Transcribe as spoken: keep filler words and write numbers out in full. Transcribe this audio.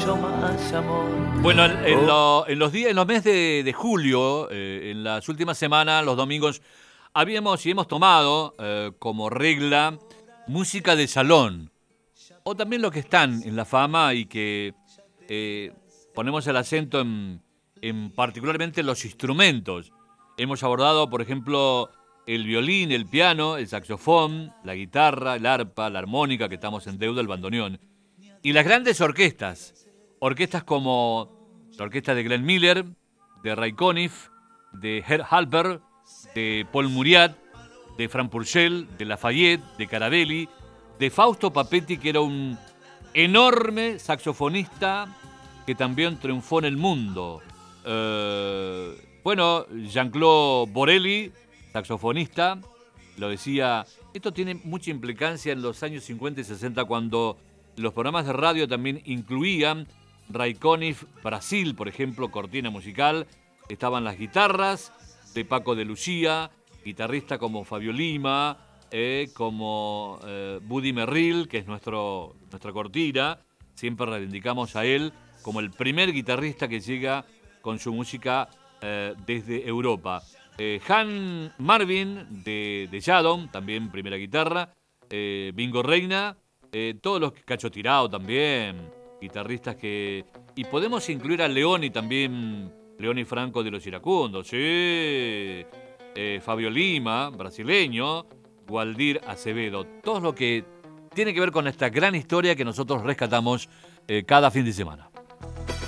mucho más amor. Bueno, en, en, lo, en los días, en los meses de, de julio, eh, en las últimas semanas, los domingos, habíamos y hemos tomado eh, como regla música de salón, o también los que están en la fama y que eh, ponemos el acento en, en particularmente los instrumentos. Hemos abordado, por ejemplo, el violín, el piano, el saxofón, la guitarra, el arpa, la armónica, que estamos en deuda, el bandoneón. Y las grandes orquestas, orquestas como la orquesta de Glenn Miller, de Ray Conniff, de Herb Halper, de Paul Muriat, de Frank Purcell, de Lafayette, de Carabelli, de Fausto Papetti, que era un enorme saxofonista que también triunfó en el mundo. Eh, bueno, Jean-Claude Borelli, saxofonista, lo decía. Esto tiene mucha implicancia en los años cincuenta y sesenta, cuando los programas de radio también incluían Ray Conniff, Brasil, por ejemplo, cortina musical. Estaban las guitarras de Paco de Lucía, guitarrista como Fabio Lima, eh, como eh, Buddy Merrill, que es nuestro, nuestra cortina. Siempre reivindicamos a él como el primer guitarrista que llega con su música eh, desde Europa. Eh, Han Marvin de, de Shadow, también primera guitarra. Eh, Bingo Reina, eh, todos los Cacho Tirao también, guitarristas que... Y podemos incluir a Leoni también, Leoni Franco de los Iracundos, sí. Eh, Fabio Lima, brasileño, Waldir Acevedo, todo lo que tiene que ver con esta gran historia que nosotros rescatamos eh, cada fin de semana.